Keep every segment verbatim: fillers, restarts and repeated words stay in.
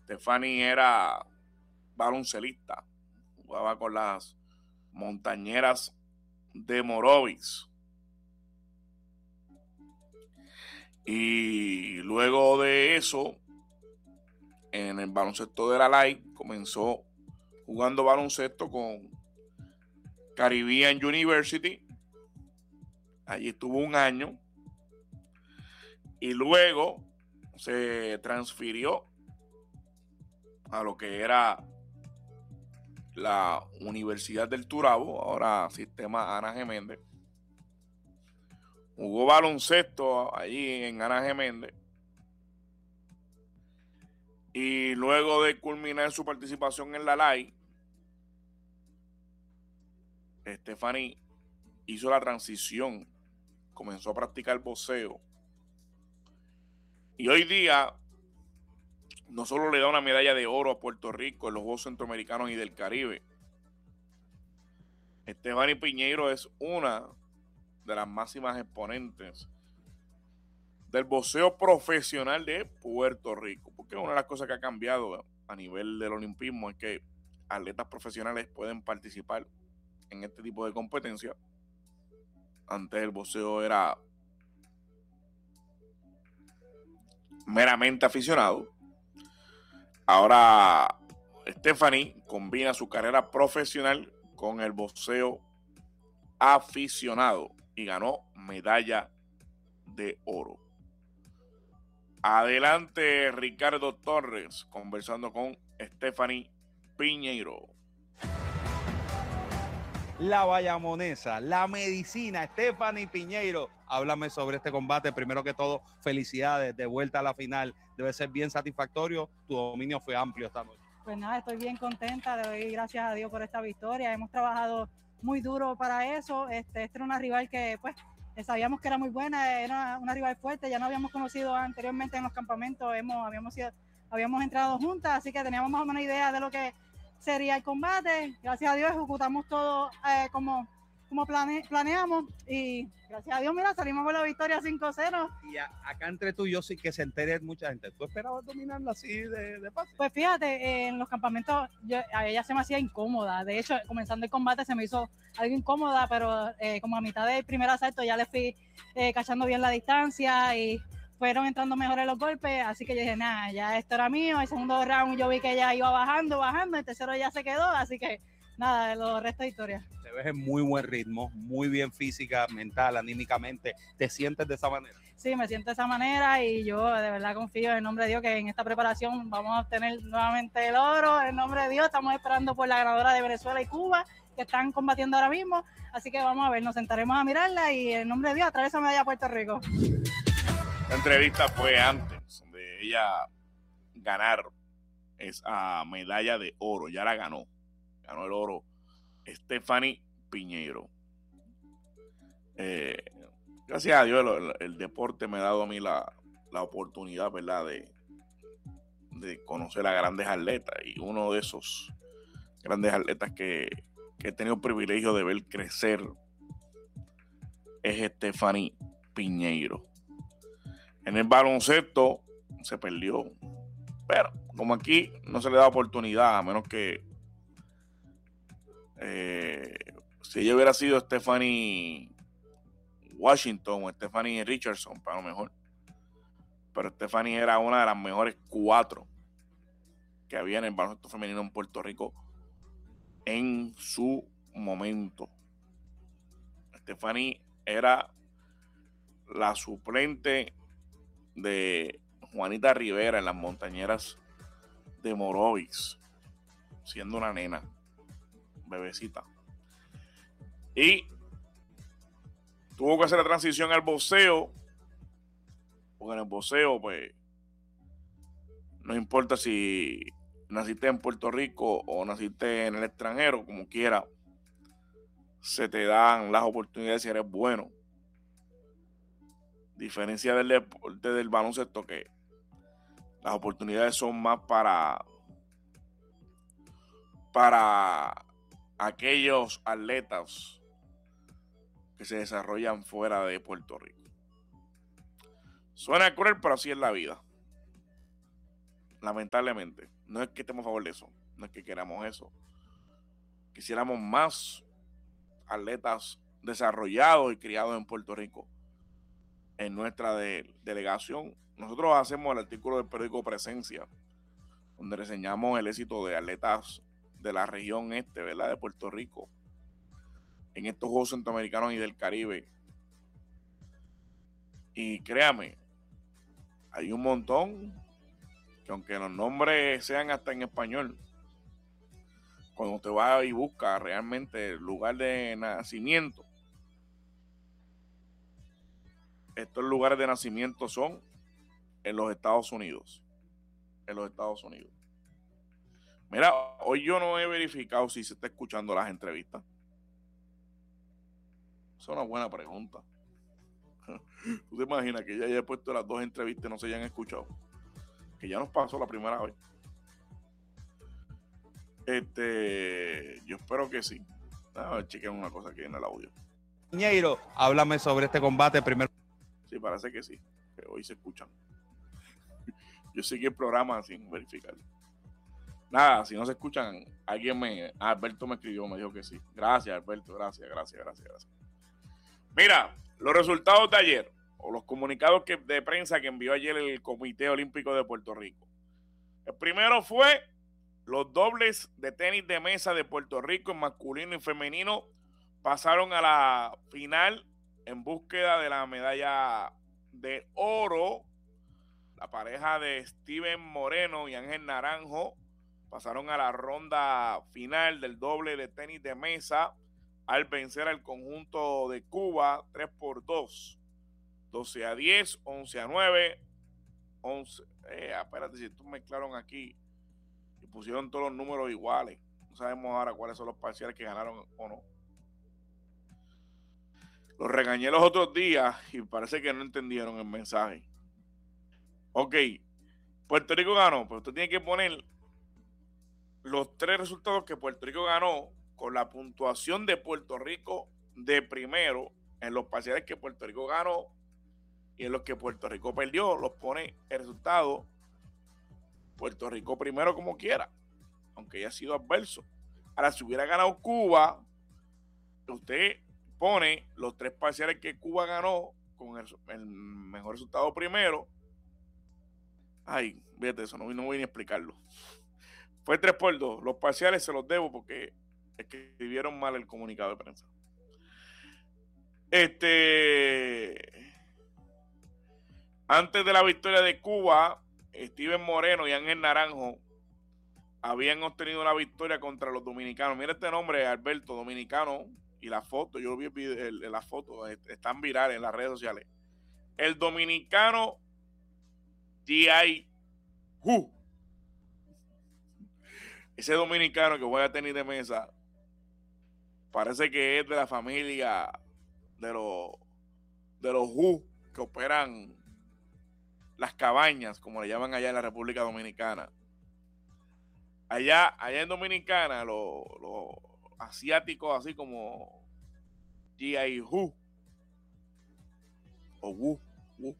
Estefani era baloncelista, jugaba con las Montañeras de Morovis. Y luego de eso, en el baloncesto de la Light, comenzó jugando baloncesto con Caribbean University. Allí estuvo un año. Y luego se transfirió a lo que era la Universidad del Turabo, ahora Sistema Ana Geméndez. Jugó baloncesto allí en Ana Geméndez. Y luego de culminar su participación en la Light, Estefani hizo la transición, comenzó a practicar boxeo. Y hoy día no solo le da una medalla de oro a Puerto Rico en los Juegos Centroamericanos y del Caribe. Estefani Piñeiro es una de las máximas exponentes del boxeo profesional de Puerto Rico, porque una de las cosas que ha cambiado a nivel del olimpismo es que atletas profesionales pueden participar en este tipo de competencia. Antes el boxeo era meramente aficionado. Ahora Estefani combina su carrera profesional con el boxeo aficionado y ganó medalla de oro. Adelante Ricardo Torres conversando con Estefani Piñeiro. La bayamonesa, la medicina, Estefani Piñeiro. Háblame sobre este combate. Primero que todo, felicidades de vuelta a la final. Debe ser bien satisfactorio. Tu dominio fue amplio esta noche. Pues nada, estoy bien contenta. Le doy gracias a Dios por esta victoria. Hemos trabajado muy duro para eso. Este, esta era una rival que pues sabíamos que era muy buena, era una rival fuerte. Ya no habíamos conocido anteriormente en los campamentos. Hemos, habíamos, sido, habíamos entrado juntas, así que teníamos más o menos idea de lo que sería el combate. Gracias a Dios ejecutamos todo eh, como, como plane, planeamos y gracias a Dios, mira, salimos con la victoria cinco cero. Y a, acá entre tú y yo sí que se entere mucha gente. ¿Tú esperabas dominarla así de, de fácil? Pues fíjate, eh, en los campamentos yo, a ella se me hacía incómoda. De hecho, comenzando el combate se me hizo algo incómoda, pero eh, como a mitad del primer asalto ya le fui eh, cachando bien la distancia y fueron entrando mejores los golpes, así que yo dije, nada, ya esto era mío. El segundo round yo vi que ella iba bajando, bajando, el tercero ya se quedó, así que nada, lo resto de historia. Te ves en muy buen ritmo, muy bien física, mental, anímicamente. ¿Te sientes de esa manera? Sí, me siento de esa manera y yo de verdad confío en el nombre de Dios que en esta preparación vamos a obtener nuevamente el oro. En nombre de Dios estamos esperando por la ganadora de Venezuela y Cuba que están combatiendo ahora mismo, así que vamos a ver, nos sentaremos a mirarla y en nombre de Dios a través de medalla a Puerto Rico. La entrevista fue antes de ella ganar esa medalla de oro, ya la ganó, ganó el oro Estefani Piñeiro. Eh, gracias a Dios el, el deporte me ha dado a mí la, la oportunidad, ¿verdad?, de, de conocer a grandes atletas, y uno de esos grandes atletas que, que he tenido el privilegio de ver crecer es Estefani Piñeiro. En el baloncesto se perdió, pero como aquí no se le da oportunidad, a menos que eh, si ella hubiera sido Stephanie Washington o Stephanie Richardson, para lo mejor, pero Stephanie era una de las mejores cuatro que había en el baloncesto femenino en Puerto Rico en su momento. Stephanie era la suplente de Juanita Rivera en las Montañeras de Morovis, siendo una nena, bebecita, y tuvo que hacer la transición al boxeo, porque en el boxeo pues no importa si naciste en Puerto Rico o naciste en el extranjero, como quiera se te dan las oportunidades si eres bueno. Diferencia del deporte del baloncesto, que las oportunidades son más para para aquellos atletas que se desarrollan fuera de Puerto Rico. Suena cruel, pero así es la vida. lamentablemente. No es que estemos a favor de eso, no es que queramos eso. Quisiéramos más atletas desarrollados y criados en Puerto Rico en nuestra de, delegación. Nosotros hacemos el artículo del periódico Presencia, donde reseñamos el éxito de atletas de la región este, ¿verdad?, de Puerto Rico, en estos Juegos Centroamericanos y del Caribe. Y créame, hay un montón que, aunque los nombres sean hasta en español, cuando usted va y busca realmente el lugar de nacimiento, estos lugares de nacimiento son en los Estados Unidos. En los Estados Unidos. Mira, hoy yo no he verificado si se está escuchando las entrevistas. Es una buena pregunta. ¿Tú te imaginas que ya haya puesto las dos entrevistas y no se hayan escuchado? Que ya nos pasó la primera vez. Este, yo espero que sí. A ver, chequen una cosa aquí en el audio. Piñeiro, háblame sobre este combate primero. Sí, parece que sí, que hoy se escuchan. Yo seguí el programa sin verificar. Nada, si no se escuchan, alguien me... Alberto me escribió, me dijo que sí. Gracias, Alberto, gracias, gracias, gracias, gracias. Mira, los resultados de ayer, o los comunicados que, de prensa que envió ayer el Comité Olímpico de Puerto Rico. El primero fue los dobles de tenis de mesa de Puerto Rico en masculino y femenino pasaron a la final en búsqueda de la medalla de oro. La pareja de Steven Moreno y Ángel Naranjo pasaron a la ronda final del doble de tenis de mesa al vencer al conjunto de Cuba tres por dos. doce a diez, once a nueve, once. Eh, espérate, si estos mezclaron aquí y pusieron todos los números iguales. No sabemos ahora cuáles son los parciales que ganaron o no. Los regañé los otros días y parece que no entendieron el mensaje. Ok, Puerto Rico ganó, pero usted tiene que poner los tres resultados que Puerto Rico ganó con la puntuación de Puerto Rico de primero en los parciales que Puerto Rico ganó y en los que Puerto Rico perdió. Los pone el resultado Puerto Rico primero como quiera, aunque haya sido adverso. Ahora, si hubiera ganado Cuba, usted pone los tres parciales que Cuba ganó con el, el mejor resultado primero. Ay, fíjate eso, no, no voy ni a explicarlo. Fue tres por dos. Los parciales se los debo porque escribieron mal el comunicado de prensa. Este, antes de la victoria de Cuba, Steven Moreno y Ángel Naranjo habían obtenido la victoria contra los dominicanos. Mira este nombre, Alberto, dominicano, y la foto, yo vi el, el, la foto, están virales en las redes sociales. El dominicano G I Hu. Ese dominicano que juega tenis de mesa parece que es de la familia de los de los Hu que operan las cabañas, como le llaman allá en la República Dominicana. Allá, allá en Dominicana, los lo asiáticos así como G I Hu o Wu, Wu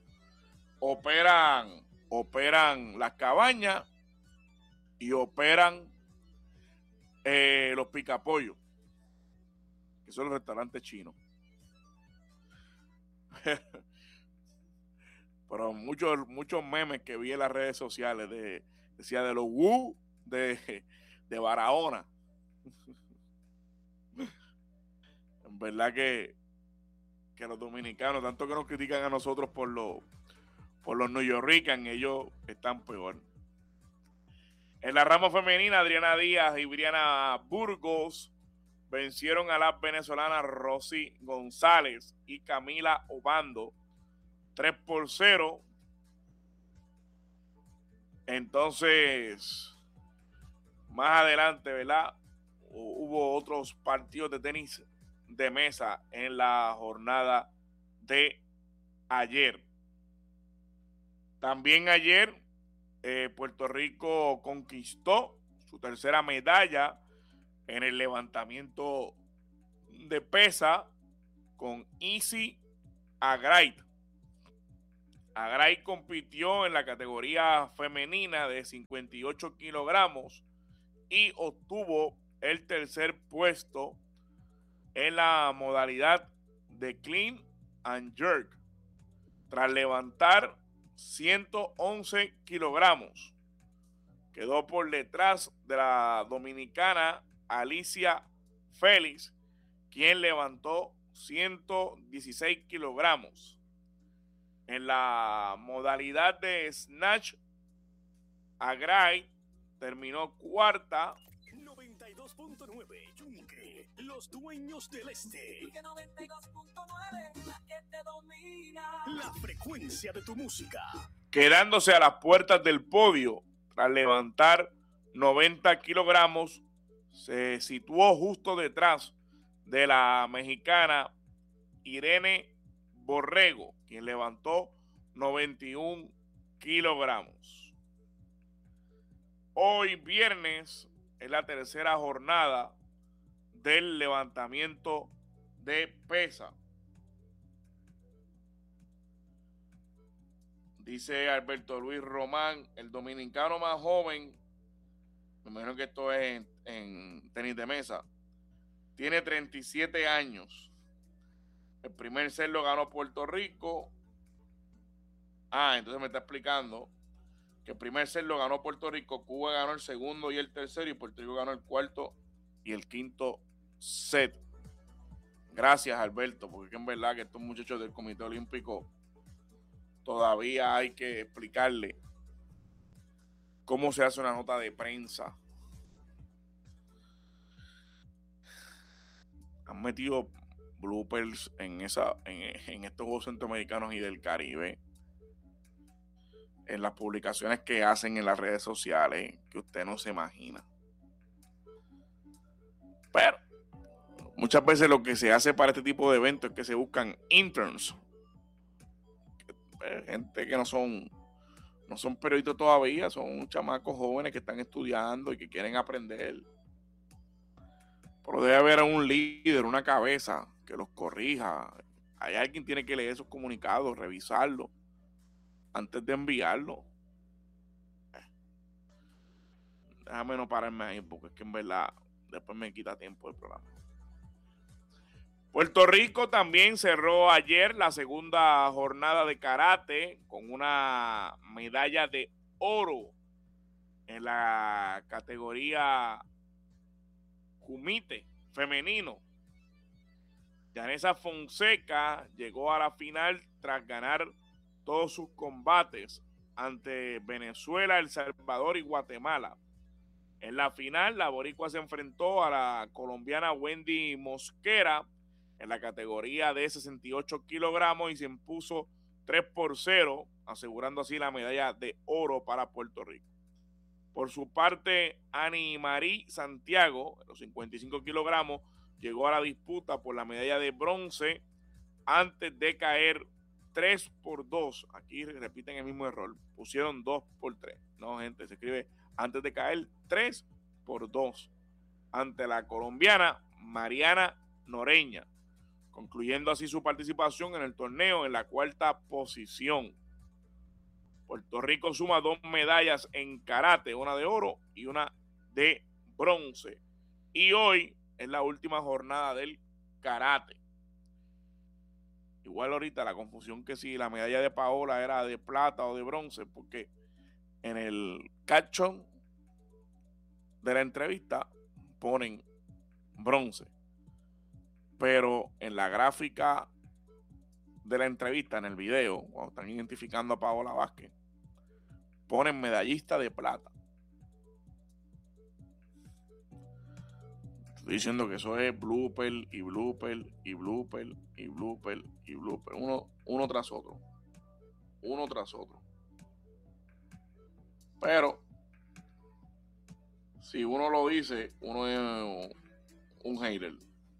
operan operan las cabañas y operan eh, los picapollos, que son los restaurantes chinos. Pero muchos muchos memes que vi en las redes sociales de, decía de los Wu de, de Barahona. En verdad que, que los dominicanos, tanto que nos critican a nosotros por los por los New Yorkers, ellos están peor. En la rama femenina, Adriana Díaz y Briana Burgos vencieron a las venezolanas Rosy González y Camila Obando tres por cero. Entonces, más adelante, ¿verdad? Hubo otros partidos de tenis de mesa en la jornada de ayer. También ayer eh, Puerto Rico conquistó su tercera medalla en el levantamiento de pesa con Easy Agrait. Agray compitió en la categoría femenina de cincuenta y ocho kilogramos y obtuvo el tercer puesto en la modalidad de clean and jerk tras levantar ciento once kilogramos. Quedó por detrás de la dominicana Alicia Félix, quien levantó ciento dieciséis kilogramos. En la modalidad de snatch, Agray terminó cuarta. noventa y dos punto nueve Yunque, los dueños del este. Yunque noventa y dos punto nueve, la que te domina. La frecuencia de tu música. Quedándose a las puertas del podio, tras levantar noventa kilogramos, se situó justo detrás de la mexicana Irene Borrego, quien levantó noventa y uno kilogramos. Hoy viernes es la tercera jornada del levantamiento de pesa. Dice Alberto Luis Román, el dominicano más joven, me imagino que esto es en, en tenis de mesa, tiene treinta y siete años. El primer set lo ganó Puerto Rico. Ah, entonces me está explicando que el primer set lo ganó Puerto Rico, Cuba ganó el segundo y el tercero, y Puerto Rico ganó el cuarto y el quinto set. Gracias, Alberto, porque es verdad que estos muchachos del Comité Olímpico todavía hay que explicarle cómo se hace una nota de prensa. Han metido bloopers en esa en, en estos Juegos Centroamericanos y del Caribe, en las publicaciones que hacen en las redes sociales, que usted no se imagina. Pero muchas veces lo que se hace para este tipo de eventos es que se buscan interns, gente que no son no son periodistas todavía, son chamacos jóvenes que están estudiando y que quieren aprender. Pero debe haber un líder, una cabeza que los corrija. Hay alguien que tiene que leer esos comunicados, revisarlos antes de enviarlo. Déjame no pararme ahí, porque es que en verdad después me quita tiempo el programa. Puerto Rico también cerró ayer la segunda jornada de karate con una medalla de oro en la categoría kumite femenino. Yanesa Fonseca llegó a la final tras ganar todos sus combates ante Venezuela, El Salvador y Guatemala. En la final, la boricua se enfrentó a la colombiana Wendy Mosquera en la categoría de sesenta y ocho kilogramos y se impuso tres por cero, asegurando así la medalla de oro para Puerto Rico. Por su parte, Ani Marí Santiago, en los cincuenta y cinco kilogramos, llegó a la disputa por la medalla de bronce antes de caer tres por dos. Aquí repiten el mismo error, pusieron dos por tres. No, gente, se escribe antes de caer tres por dos ante la colombiana Mariana Noreña, concluyendo así su participación en el torneo en la cuarta posición. Puerto Rico suma dos medallas en karate, una de oro y una de bronce. Y hoy es la última jornada del karate. Igual ahorita la confusión que si la medalla de Paola era de plata o de bronce, porque en el caption de la entrevista ponen bronce, pero en la gráfica de la entrevista, en el video, cuando están identificando a Paola Vázquez, ponen medallista de plata. Estoy diciendo que eso es blooper y blooper y blooper y blooper y blooper, uno, uno tras otro, uno tras otro. Pero si uno lo dice, uno es un hater.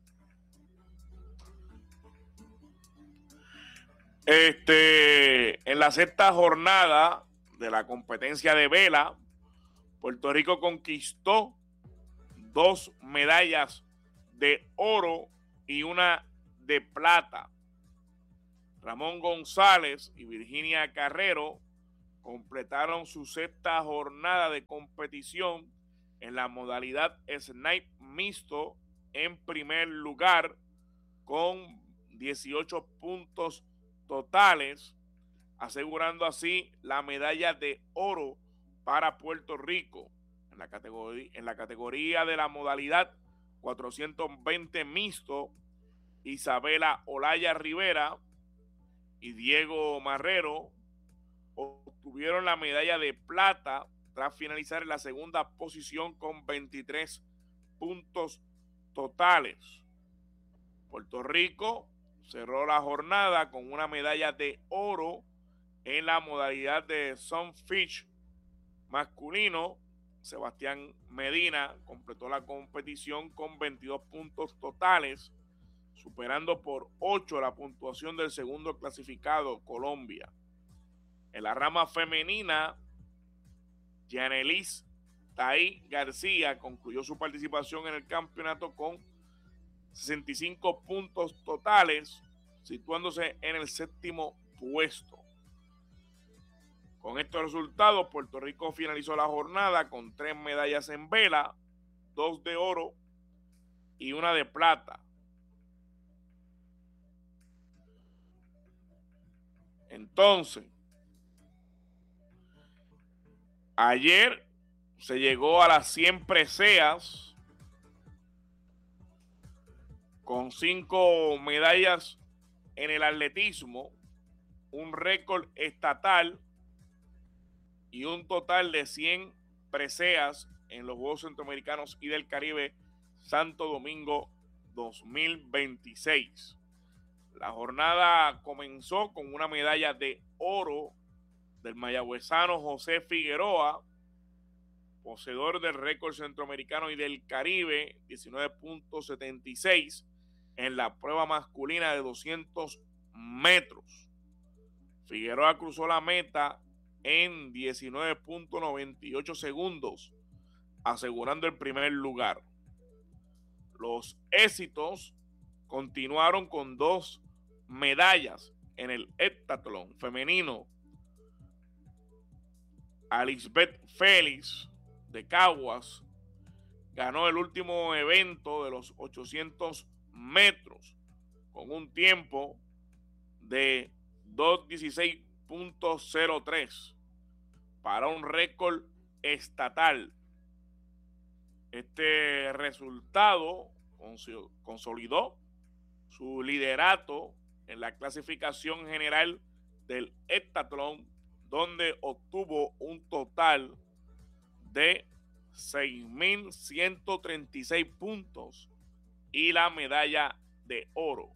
Este, en la sexta jornada de la competencia de vela, Puerto Rico conquistó dos medallas de oro y una de plata. Ramón González y Virginia Carrero completaron su sexta jornada de competición en la modalidad snipe mixto en primer lugar con dieciocho puntos totales, asegurando así la medalla de oro para Puerto Rico. En la categoría, en la categoría de la modalidad cuatrocientos veinte mixto, Isabela Olaya Rivera y Diego Marrero obtuvieron la medalla de plata tras finalizar en la segunda posición con veintitrés puntos totales. Puerto Rico cerró la jornada con una medalla de oro en la modalidad de Sunfish masculino. Sebastián Medina completó la competición con veintidós puntos totales, superando por ocho la puntuación del segundo clasificado, Colombia. En la rama femenina, Yanelis Taí García concluyó su participación en el campeonato con sesenta y cinco puntos totales, situándose en el séptimo puesto. Con estos resultados, Puerto Rico finalizó la jornada con tres medallas en vela, dos de oro y una de plata. Entonces, ayer se llegó a las cien preseas con cinco medallas en el atletismo, un récord estatal y un total de cien preseas en los Juegos Centroamericanos y del Caribe Santo Domingo dos mil veintiséis. La jornada comenzó con una medalla de oro del mayagüezano José Figueroa, poseedor del récord centroamericano y del Caribe, diecinueve punto setenta y seis, en la prueba masculina de doscientos metros. Figueroa cruzó la meta en diecinueve punto noventa y ocho segundos, asegurando el primer lugar. Los éxitos continuaron con dos medallas en el heptatlón femenino. Alisbeth Félix de Caguas ganó el último evento de los ochocientos metros con un tiempo de dos dieciséis punto cero tres para un récord estatal. Este resultado consolidó su liderato en la clasificación general del heptatlón, donde obtuvo un total de seis mil ciento treinta y seis puntos y la medalla de oro.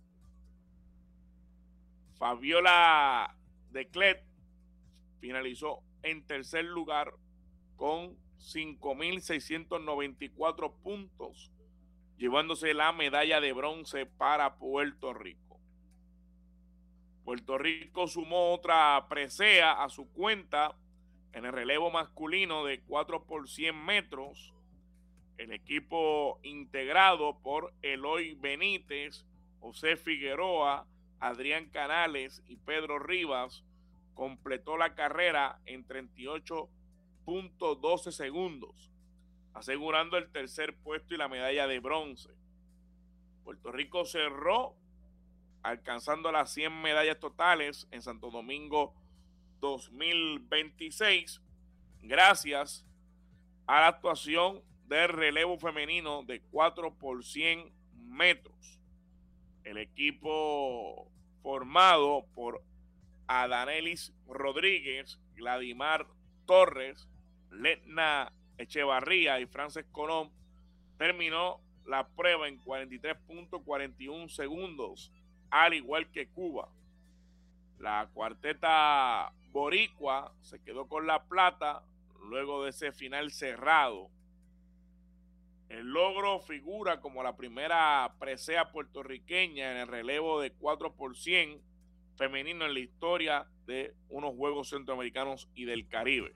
Fabiola Declet finalizó en tercer lugar con cinco mil seiscientos noventa y cuatro puntos, llevándose la medalla de bronce para Puerto Rico. Puerto Rico sumó otra presea a su cuenta en el relevo masculino de cuatro por cien metros. El equipo integrado por Eloy Benítez, José Figueroa, Adrián Canales y Pedro Rivas completó la carrera en treinta y ocho punto doce segundos, asegurando el tercer puesto y la medalla de bronce. Puerto Rico cerró alcanzando las cien medallas totales en Santo Domingo dos mil veintiséis, gracias a la actuación del relevo femenino de cuatro por cien metros. El equipo formado por Adanelis Rodríguez, Gladimar Torres, Letna Echevarría y Frances Colón terminó la prueba en cuarenta y tres punto cuarenta y uno segundos, al igual que Cuba. La cuarteta boricua se quedó con la plata luego de ese final cerrado. El logro figura como la primera presea puertorriqueña en el relevo de cuatro por cien femenino en la historia de unos Juegos Centroamericanos y del Caribe.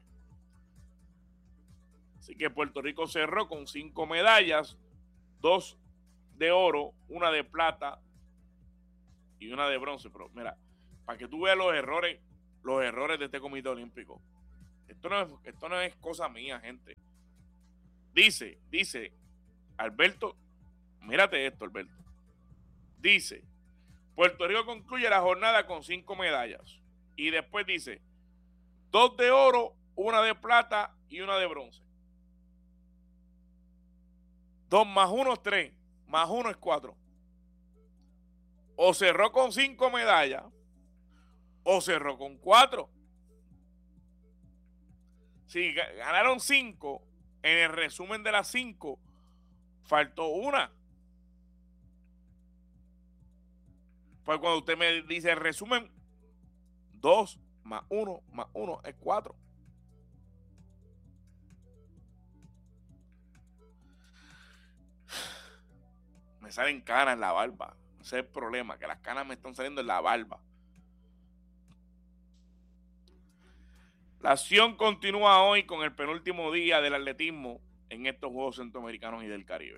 Así que Puerto Rico cerró con cinco medallas, dos de oro, una de plata y una de bronce. Pero mira, para que tú veas los errores, los errores de este comité olímpico. Esto no es, esto no es cosa mía, gente. Dice, dice, Alberto, mírate esto, Alberto. Dice, Puerto Rico concluye la jornada con cinco medallas. Y después dice, dos de oro, una de plata y una de bronce. Dos más uno es tres, más uno es cuatro. O cerró con cinco medallas, o cerró con cuatro. Si ganaron cinco, en el resumen de las cinco, faltó una. Pues cuando usted me dice el resumen, dos más uno más uno es cuatro. Me salen canas en la barba. Ese es el problema, que las canas me están saliendo en la barba. La acción continúa hoy con el penúltimo día del atletismo en estos Juegos Centroamericanos y del Caribe.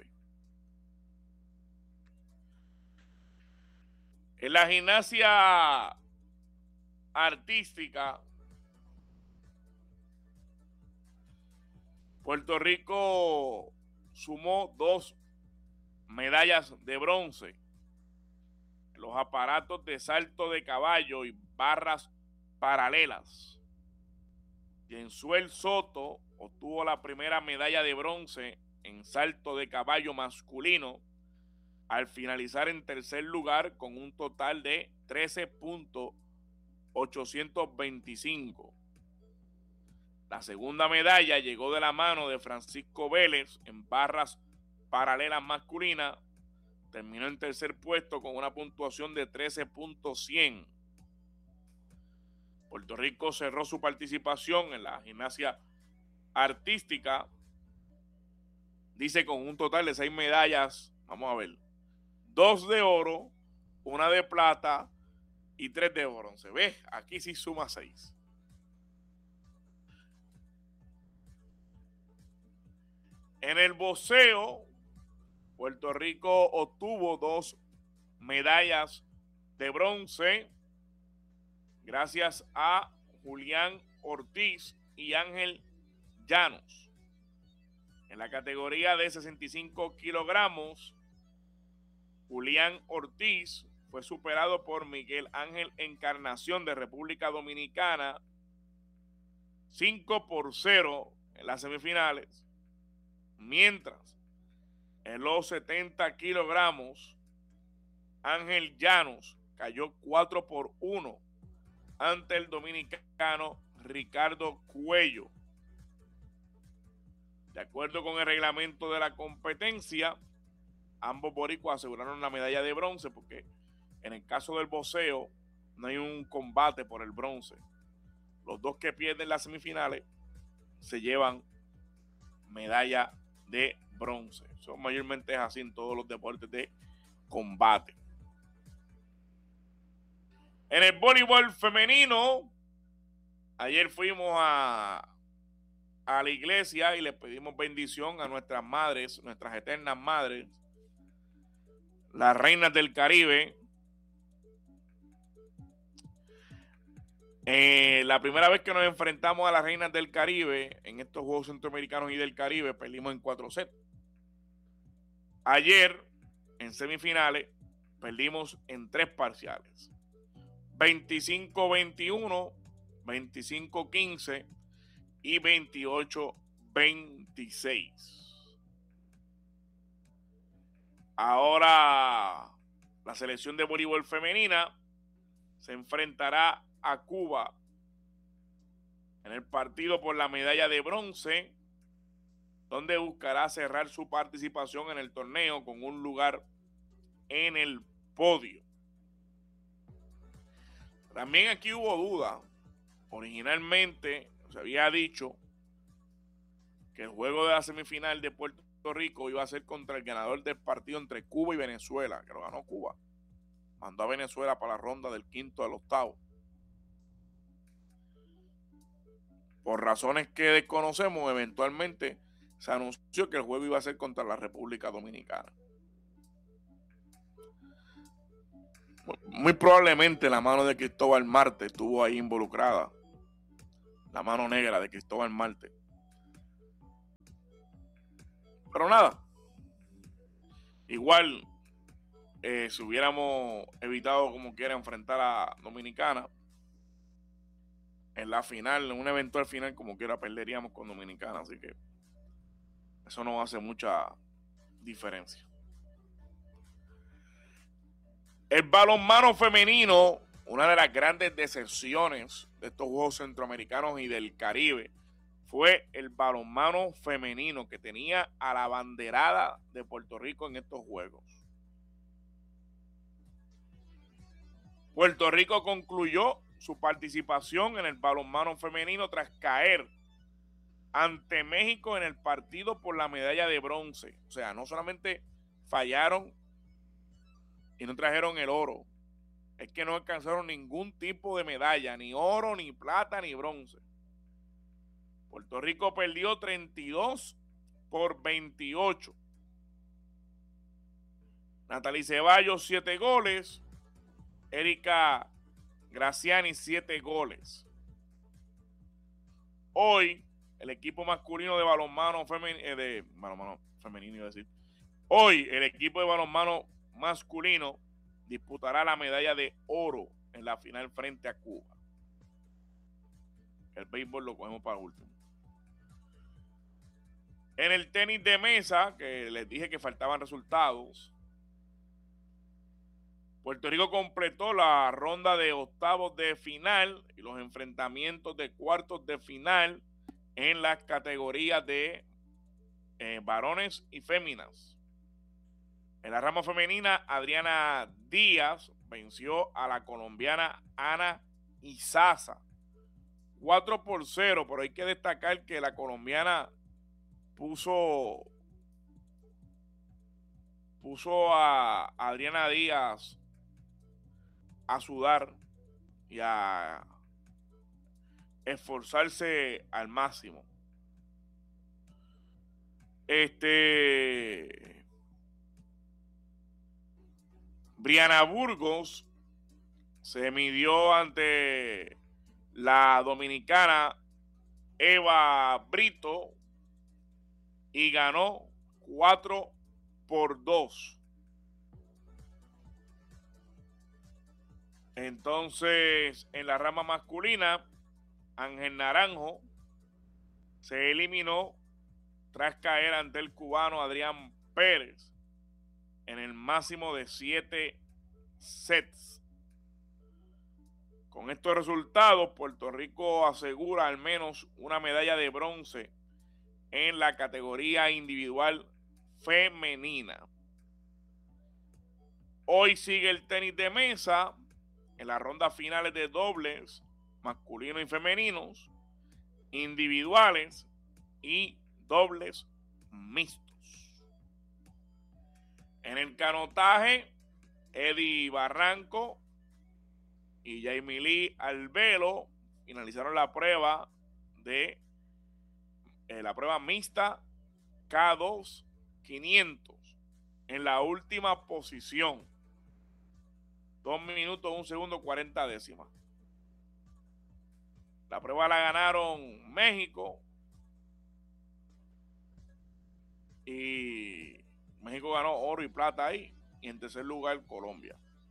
En la gimnasia artística, Puerto Rico sumó dos medallas de bronce en los aparatos de salto de caballo y barras paralelas. Yensuel Soto obtuvo la primera medalla de bronce en salto de caballo masculino al finalizar en tercer lugar con un total de trece punto ochocientos veinticinco. La segunda medalla llegó de la mano de Francisco Vélez en barras paralelas masculinas. Terminó en tercer puesto con una puntuación de trece punto cien. Puerto Rico cerró su participación en la gimnasia artística, dice, con un total de seis medallas. Vamos a ver. Dos de oro, una de plata y tres de bronce. ¿Ves? Aquí sí suma seis. En el boxeo, Puerto Rico obtuvo dos medallas de bronce gracias a Julián Ortiz y Ángel Llanos. En la categoría de sesenta y cinco kilogramos, Julián Ortiz fue superado por Miguel Ángel Encarnación de República Dominicana cinco por cero en las semifinales, mientras en los setenta kilogramos Ángel Llanos cayó cuatro por uno ante el dominicano Ricardo Cuello. De acuerdo con el reglamento de la competencia, ambos boricuas aseguraron la medalla de bronce porque en el caso del boxeo no hay un combate por el bronce. Los dos que pierden las semifinales se llevan medalla de bronce. Eso mayormente es así en todos los deportes de combate. En el voleibol femenino, ayer fuimos a, a la iglesia y le pedimos bendición a nuestras madres, nuestras eternas madres, las reinas del Caribe. Eh, la primera vez que nos enfrentamos a las reinas del Caribe en estos Juegos Centroamericanos y del Caribe, perdimos en cuatro sets. Ayer, en semifinales, perdimos en tres parciales. veinticinco veintiuno, veinticinco quince y veintiocho veintiséis. Ahora la selección de voleibol femenina se enfrentará a Cuba en el partido por la medalla de bronce, donde buscará cerrar su participación en el torneo con un lugar en el podio. También aquí hubo duda. Originalmente se había dicho que el juego de la semifinal de Puerto Rico iba a ser contra el ganador del partido entre Cuba y Venezuela, que lo ganó Cuba. Mandó a Venezuela para la ronda del quinto al octavo. Por razones que desconocemos, eventualmente se anunció que el juego iba a ser contra la República Dominicana. Muy probablemente la mano de Cristóbal Marte estuvo ahí involucrada. La mano negra de Cristóbal Marte. Pero nada. Igual, eh, si hubiéramos evitado como quiera enfrentar a Dominicana, en la final, en un eventual final, como quiera, perderíamos con Dominicana. Así que eso no hace mucha diferencia. El balonmano femenino, una de las grandes decepciones de estos Juegos Centroamericanos y del Caribe, fue el balonmano femenino, que tenía a la banderada de Puerto Rico en estos Juegos. Puerto Rico concluyó su participación en el balonmano femenino tras caer ante México en el partido por la medalla de bronce. O sea, no solamente fallaron y no trajeron el oro, es que no alcanzaron ningún tipo de medalla, ni oro, ni plata, ni bronce. Puerto Rico perdió treinta y dos por veintiocho. Natalie Ceballos, siete goles. Erika Graciani, siete goles. Hoy, el equipo masculino de balonmano femenino, eh, de balonmano femenino, iba a decir. Hoy, el equipo de balonmano masculino disputará la medalla de oro en la final frente a Cuba. El béisbol lo cogemos para último. En el tenis de mesa, que les dije que faltaban resultados, Puerto Rico completó la ronda de octavos de final y los enfrentamientos de cuartos de final en las categorías de eh, varones y féminas. En la rama femenina, Adriana Díaz venció a la colombiana Ana Izaza cuatro por cero, pero hay que destacar que la colombiana puso puso a Adriana Díaz a sudar y a esforzarse al máximo. Este Briana Burgos se midió ante la dominicana Eva Brito y ganó cuatro por dos. Entonces, en la rama masculina, Ángel Naranjo se eliminó tras caer ante el cubano Adrián Pérez en el máximo de siete sets. Con estos resultados, Puerto Rico asegura al menos una medalla de bronce en la categoría individual femenina. Hoy sigue el tenis de mesa en las rondas finales de dobles masculinos y femeninos, individuales y dobles mixtos. En el canotaje, Eddie Barranco y Jamie Lee Albelo finalizaron la prueba de eh, la prueba mixta K dos quinientos en la última posición. Dos minutos, un segundo, cuarenta décimas. La prueba la ganaron México y México ganó oro y plata ahí, y en tercer lugar Colombia.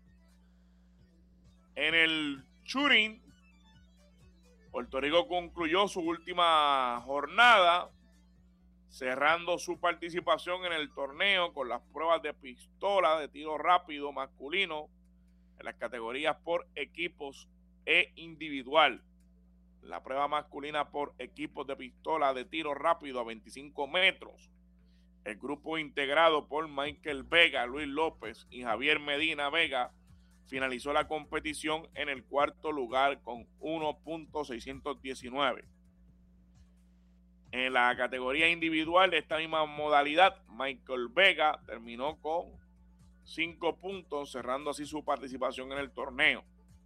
En el shooting, Puerto Rico concluyó su última jornada cerrando su participación en el torneo con las pruebas de pistola de tiro rápido masculino en las categorías por equipos e individual. La prueba masculina por equipos de pistola de tiro rápido a veinticinco metros. El grupo integrado por Michael Vega, Luis López y Javier Medina Vega finalizó la competición en el cuarto lugar con uno punto seiscientos diecinueve. En la categoría individual de esta misma modalidad, Michael Vega terminó con cinco puntos, cerrando así su participación en el torneo.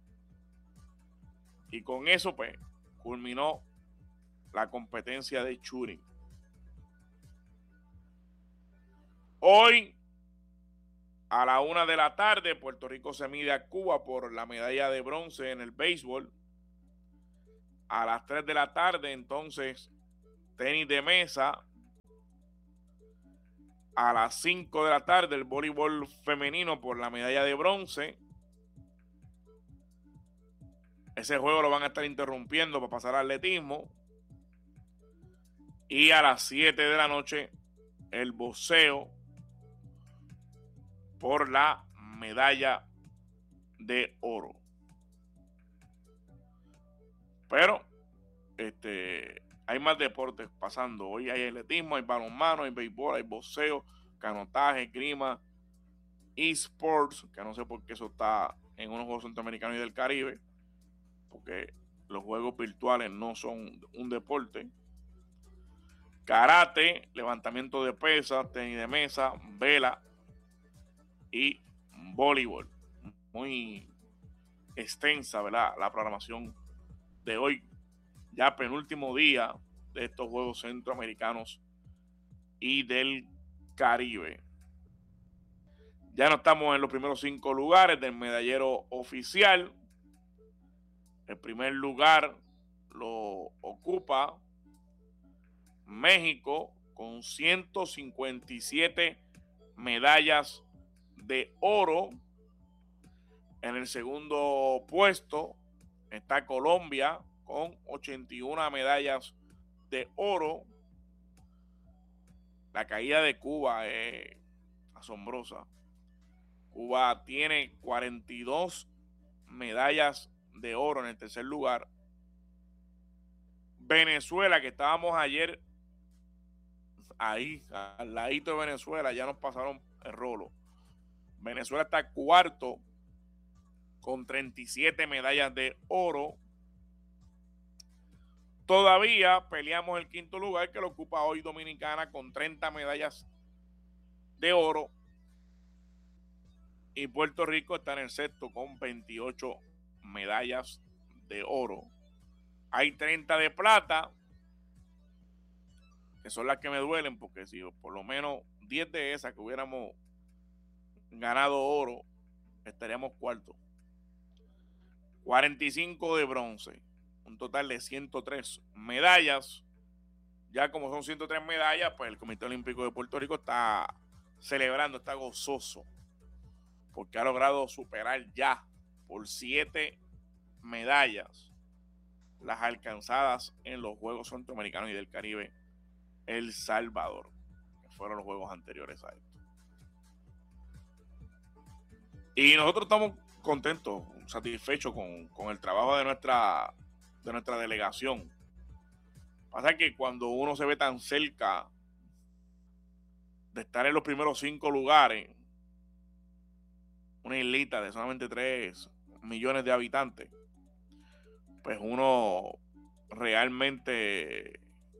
Y con eso, pues, culminó la competencia de shooting. Hoy A la una de la tarde, Puerto Rico se mide a Cuba por la medalla de bronce en el béisbol. A las tres de la tarde, entonces, tenis de mesa. A las cinco de la tarde, el voleibol femenino por la medalla de bronce. Ese juego lo van a estar interrumpiendo para pasar al atletismo. Y a las siete de la noche, el boxeo por la medalla de oro. Pero este, hay más deportes pasando. Hoy hay atletismo, hay balonmano, hay béisbol, hay boxeo, canotaje, grima, esports, que no sé por qué eso está en unos Juegos Centroamericanos y del Caribe, porque los juegos virtuales no son un deporte. Karate, levantamiento de pesas, tenis de mesa, vela y voleibol. Muy extensa, ¿verdad?, la programación de hoy, ya penúltimo día de estos Juegos Centroamericanos y del Caribe. Ya no estamos en los primeros cinco lugares del medallero oficial. El primer lugar lo ocupa México con ciento cincuenta y siete medallas de oro. En el segundo puesto está Colombia con ochenta y una medallas de oro. La caída de Cuba es asombrosa. Cuba tiene cuarenta y dos medallas de oro en el tercer lugar. Venezuela, que estábamos ayer ahí, al ladito de Venezuela, ya nos pasaron el rolo. Venezuela está cuarto con treinta y siete medallas de oro. Todavía peleamos el quinto lugar, que lo ocupa hoy Dominicana con treinta medallas de oro. Y Puerto Rico está en el sexto con veintiocho medallas de oro. Hay treinta de plata, que son las que me duelen, porque si por lo menos diez de esas que hubiéramos ganado oro, estaríamos cuarto. cuarenta y cinco de bronce, un total de ciento tres medallas. Ya como son ciento tres medallas, pues el Comité Olímpico de Puerto Rico está celebrando, está gozoso, porque ha logrado superar ya por siete medallas las alcanzadas en los Juegos Centroamericanos y del Caribe El Salvador, que fueron los juegos anteriores a esto. Y nosotros estamos contentos, satisfechos con, con el trabajo de nuestra, de nuestra delegación. Pasa que cuando uno se ve tan cerca de estar en los primeros cinco lugares, una islita de solamente tres millones de habitantes, pues uno realmente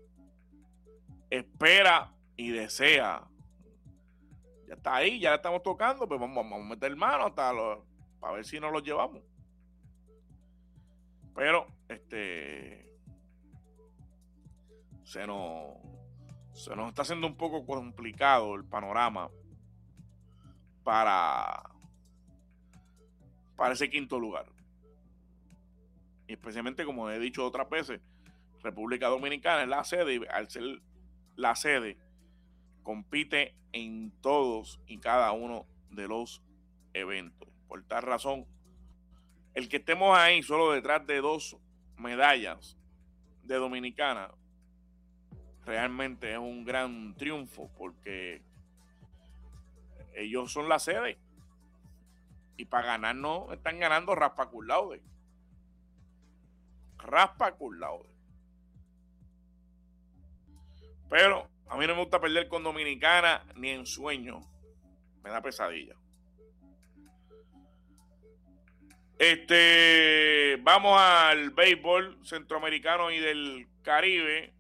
espera y desea. Ya está ahí, ya la estamos tocando, pues vamos, vamos a meter mano hasta los, para ver si nos los llevamos. Pero este se nos se nos está haciendo un poco complicado el panorama para para ese quinto lugar. Y especialmente, como he dicho otras veces, República Dominicana es la sede, y al ser la sede, compite en todos y cada uno de los eventos. Por tal razón, el que estemos ahí solo detrás de dos medallas de Dominicana realmente es un gran triunfo, porque ellos son la sede y para ganar no están ganando raspa cum laude. Raspa cum laude. Pero a mí no me gusta perder con Dominicana ni en sueño. Me da pesadilla. Este, vamos al béisbol centroamericano y del Caribe.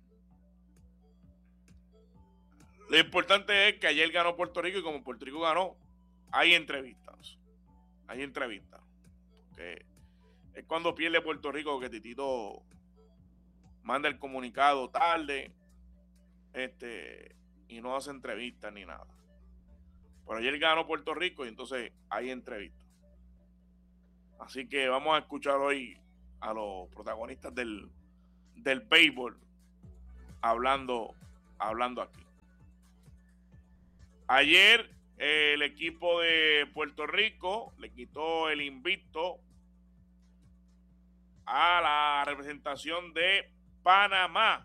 Lo importante es que ayer ganó Puerto Rico, y como Puerto Rico ganó, hay entrevistas. Hay entrevistas. Porque es cuando pierde Puerto Rico que Titito manda el comunicado tarde, este, y no hace entrevistas ni nada. Pero ayer ganó Puerto Rico y entonces hay entrevista. Así que vamos a escuchar hoy a los protagonistas del, del béisbol hablando, hablando aquí. Ayer eh, el equipo de Puerto Rico le quitó el invicto a la representación de Panamá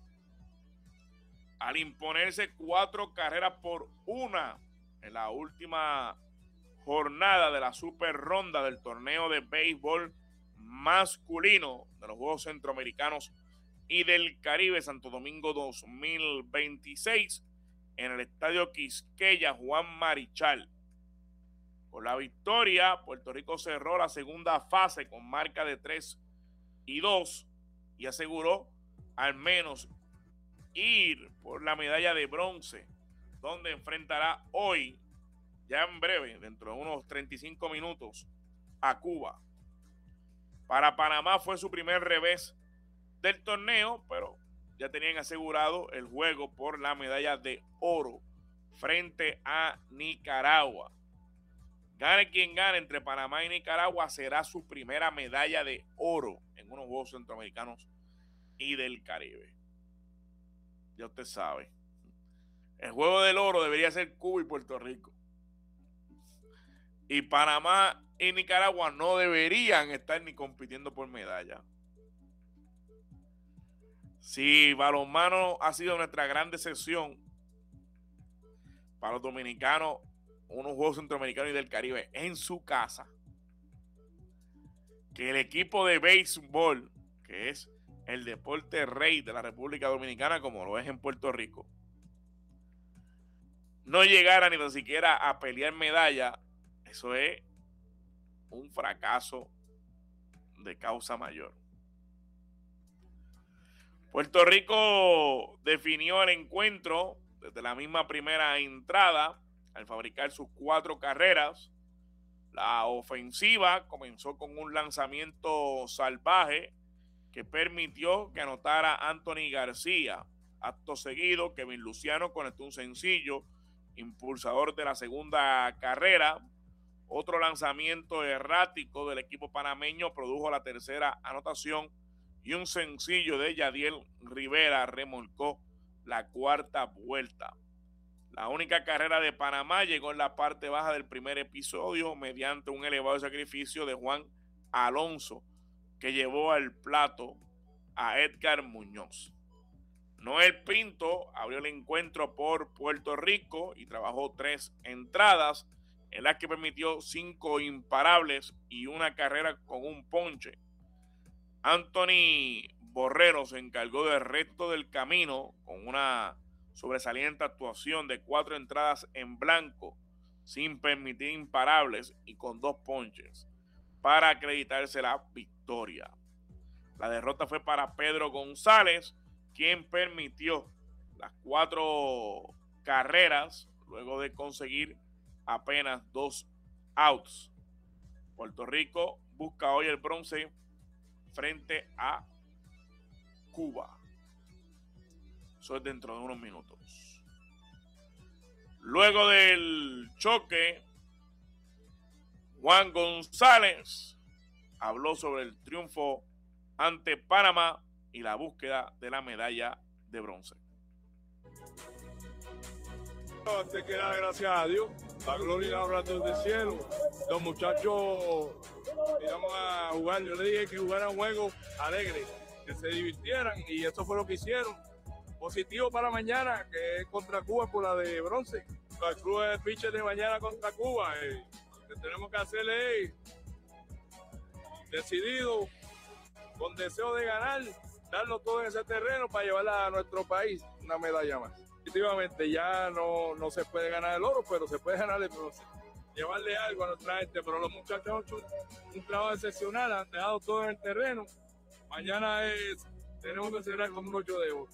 al imponerse cuatro carreras por una en la última jornada de la super ronda del torneo de béisbol masculino de los Juegos Centroamericanos y del Caribe Santo Domingo dos mil veintiséis en el Estadio Quisqueya Juan Marichal. Con la victoria, Puerto Rico cerró la segunda fase con marca de tres y dos y aseguró al menos ir por la medalla de bronce, donde enfrentará hoy, ya en breve, dentro de unos treinta y cinco minutos, a Cuba. Para Panamá fue su primer revés del torneo, pero ya tenían asegurado el juego por la medalla de oro frente a Nicaragua. Gane quien gane entre Panamá y Nicaragua, será su primera medalla de oro en unos Juegos Centroamericanos y del Caribe. Ya usted sabe. El juego del oro debería ser Cuba y Puerto Rico. Y Panamá y Nicaragua no deberían estar ni compitiendo por medalla. Si balonmano ha sido nuestra gran decepción para los dominicanos, unos Juegos Centroamericanos y del Caribe en su casa, que el equipo de béisbol, que es el deporte rey de la República Dominicana, como lo es en Puerto Rico, no llegara ni tan siquiera a pelear medalla, eso es un fracaso de causa mayor. Puerto Rico definió el encuentro desde la misma primera entrada al fabricar sus cuatro carreras. La ofensiva comenzó con un lanzamiento salvaje que permitió que anotara Anthony García. Acto seguido, Kevin Luciano conectó un sencillo, impulsador de la segunda carrera. Otro lanzamiento errático del equipo panameño produjo la tercera anotación y un sencillo de Yadiel Rivera remolcó la cuarta vuelta. La única carrera de Panamá llegó en la parte baja del primer episodio mediante un elevado sacrificio de Juan Alonso, que llevó al plato a Edgar Muñoz. Noel Pinto abrió el encuentro por Puerto Rico y trabajó tres entradas, en las que permitió cinco imparables y una carrera con un ponche. Anthony Borrero se encargó del resto del camino con una sobresaliente actuación de cuatro entradas en blanco, sin permitir imparables y con dos ponches, para acreditarse la victoria. La derrota fue para Pedro González, quien permitió las cuatro carreras luego de conseguir apenas dos outs. Puerto Rico busca hoy el bronce frente a Cuba. Eso es dentro de unos minutos. Luego del choque, Juan González habló sobre el triunfo ante Panamá y la búsqueda de la medalla de bronce. Antes que nada, gracias a Dios, la gloria y la honra del cielo. Los muchachos íbamos a jugar, yo le dije que jugaran juegos alegres, que se divirtieran, y eso fue lo que hicieron. Positivo para mañana, que es contra Cuba por la de bronce. El club de pitcher de mañana contra Cuba. Eh, lo que tenemos que hacerle es decidido, con deseo de ganar, darlo todo en ese terreno para llevarla a nuestro país una medalla más. Definitivamente ya no, no se puede ganar el oro, pero se puede ganar el bronce. Llevarle algo a nuestra gente, pero los muchachos han hecho un trabajo excepcional, han dejado todo en el terreno. Mañana es, tenemos que cerrar con broche de oro.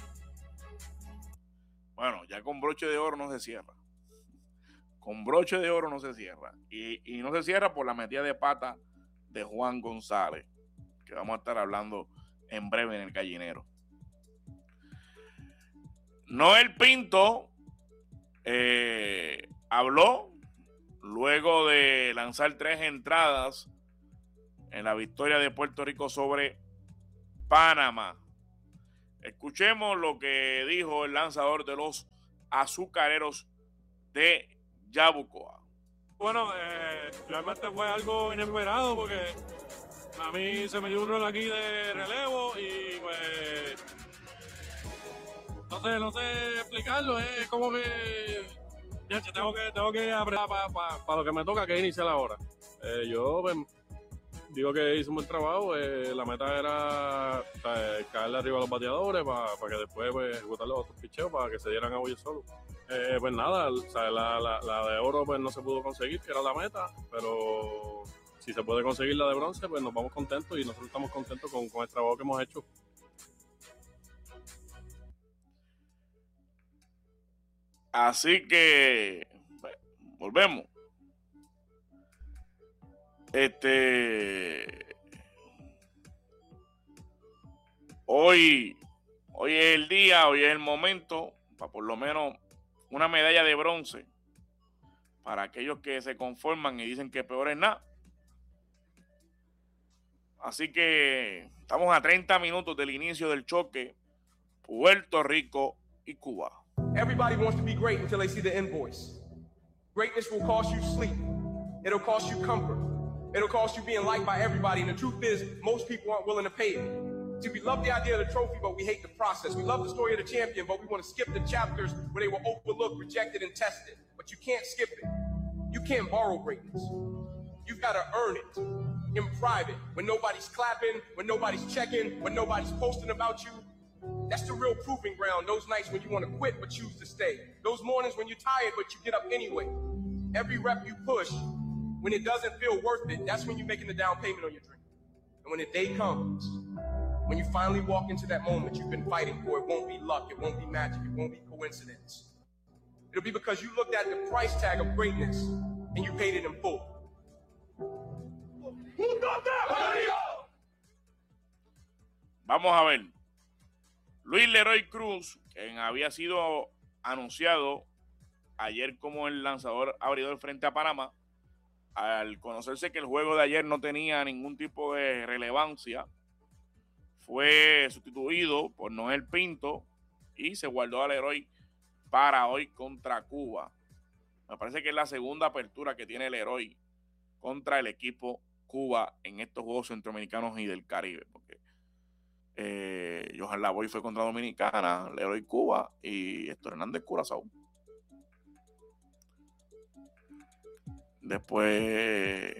Bueno, ya con broche de oro no se cierra. Con broche de oro no se cierra. Y, y no se cierra por la metida de pata de Juan González, que vamos a estar hablando en breve en el gallinero. Noel Pinto eh, habló luego de lanzar tres entradas en la victoria de Puerto Rico sobre Panamá. Escuchemos lo que dijo el lanzador de los Azucareros de Yabucoa. Bueno, eh, realmente fue algo inesperado porque a mí se me dio un rol aquí de relevo y pues no sé, no sé explicarlo, es como que ya tengo que tengo que apretar para pa, pa lo que me toca, que es iniciar ahora. Eh, yo pues, digo que hice un buen trabajo, eh, la meta era eh, caerle arriba a los bateadores para pa que después pues, ejecutar los otros picheos para que se dieran a ellos solos. Eh, pues nada, o sea, la, la, la de oro pues no se pudo conseguir, que era la meta, pero si se puede conseguir la de bronce, pues nos vamos contentos y nosotros estamos contentos con, con el trabajo que hemos hecho. Así que bueno, volvemos. Este hoy, hoy es el día, hoy es el momento para por lo menos una medalla de bronce para aquellos que se conforman y dicen que peor es nada. Así que estamos a treinta minutos del inicio del choque Puerto Rico y Cuba. Everybody wants to be great until they see the invoice. Greatness will cost you sleep. It'll cost you comfort. It'll cost you being liked by everybody. And the truth is, most people aren't willing to pay it. See, we love the idea of the trophy, but we hate the process. We love the story of the champion, but we want to skip the chapters where they were overlooked, rejected, and tested. But you can't skip it. You can't borrow greatness. You've got to earn it in private, when nobody's clapping, when nobody's checking, when nobody's posting about you. That's the real proving ground. Those nights when you want to quit but choose to stay. Those mornings when you're tired but you get up anyway. Every rep you push, when it doesn't feel worth it, that's when you're making the down payment on your dream. And when the day comes, when you finally walk into that moment you've been fighting for, it won't be luck, it won't be magic, it won't be coincidence. It'll be because you looked at the price tag of greatness and you paid it in full. Who got that? Vamos a ver. Luis Leroy Cruz, quien había sido anunciado ayer como el lanzador abridor frente a Panamá, al conocerse que el juego de ayer no tenía ningún tipo de relevancia, fue sustituido por Noel Pinto y se guardó a Leroy para hoy contra Cuba. Me parece que es la segunda apertura que tiene Leroy contra el equipo Cuba en estos Juegos Centroamericanos y del Caribe, porque eh, Johan Lavoy fue contra Dominicana, Leroy Cuba y Héctor Hernández Curazao. Después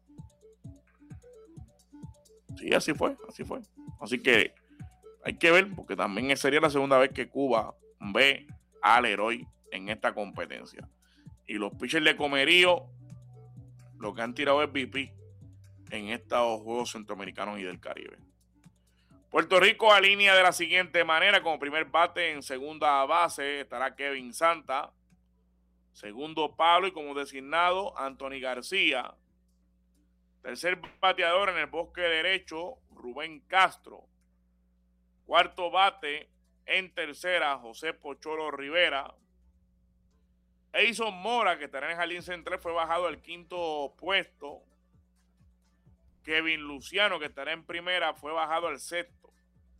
sí, así fue, así fue. Así que hay que ver, porque también sería la segunda vez que Cuba ve a Leroy en esta competencia. Y los pitchers de Comerío lo que han tirado es M V P en estos Juegos Centroamericanos y del Caribe. Puerto Rico alinea de la siguiente manera: como primer bate en segunda base estará Kevin Santa, segundo Pablo y como designado Anthony García, tercer bateador en el bosque derecho Rubén Castro, cuarto bate en tercera José Pocholo Rivera, Eison Mora, que estará en el jardín central, fue bajado al quinto puesto. Kevin Luciano, que estará en primera, fue bajado al sexto.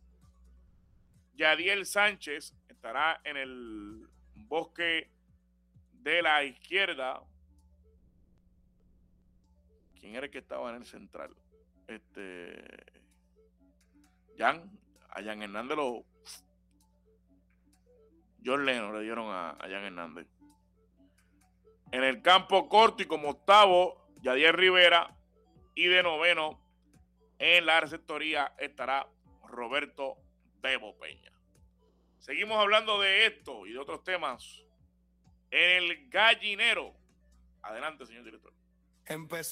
Yadiel Sánchez estará en el bosque de la izquierda. ¿Quién era el que estaba en el central? Este. Jan. A Jan Hernández lo. John Leno le dieron a, a Jan Hernández. En el campo corto y como octavo, Yadier Rivera. Y de noveno, en la receptoría estará Roberto Bebo Peña. Seguimos hablando de esto y de otros temas en el Gallinero. Adelante, señor director. Empezó.